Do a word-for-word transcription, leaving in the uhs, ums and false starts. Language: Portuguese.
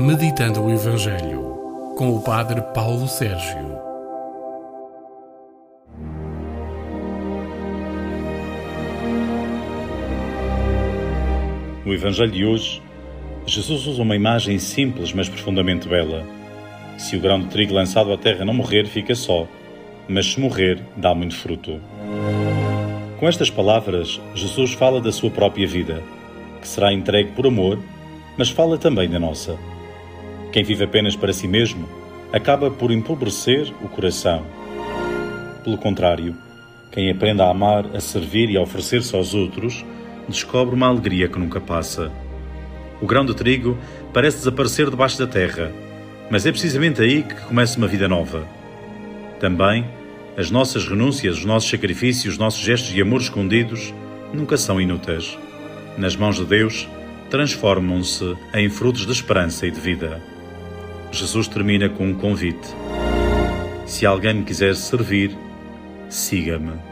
Meditando o Evangelho, com o Padre Paulo Sérgio. No Evangelho de hoje, Jesus usa uma imagem simples, mas profundamente bela. Se o grão de trigo lançado à terra não morrer, fica só, mas se morrer, dá muito fruto. Com estas palavras, Jesus fala da sua própria vida, que será entregue por amor, mas fala também da nossa. Quem vive apenas para si mesmo, acaba por empobrecer o coração. Pelo contrário, quem aprende a amar, a servir e a oferecer-se aos outros, descobre uma alegria que nunca passa. O grão de trigo parece desaparecer debaixo da terra, mas é precisamente aí que começa uma vida nova. Também, as nossas renúncias, os nossos sacrifícios, os nossos gestos de amor escondidos nunca são inúteis. Nas mãos de Deus, transformam-se em frutos de esperança e de vida. Jesus termina com um convite. Se alguém me quiser servir, siga-me.